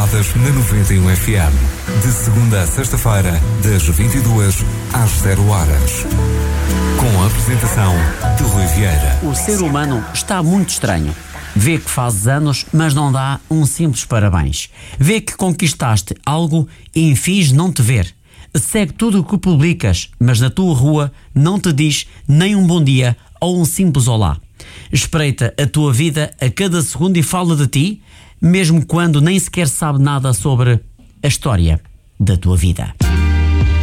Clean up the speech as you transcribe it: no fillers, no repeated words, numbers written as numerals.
gravadas na 91 FM. De segunda a sexta-feira, das 22 às 0 horas. Com a apresentação de Rui Vieira. O ser humano está muito estranho. Vê que fazes anos, mas não dá um simples parabéns. Vê que conquistaste algo e finge não te ver. Segue tudo o que publicas, mas na tua rua não te diz nem um bom dia ou um simples olá. Espreita a tua vida a cada segundo e fala de ti, mesmo quando nem sequer sabe nada sobre a história da tua vida.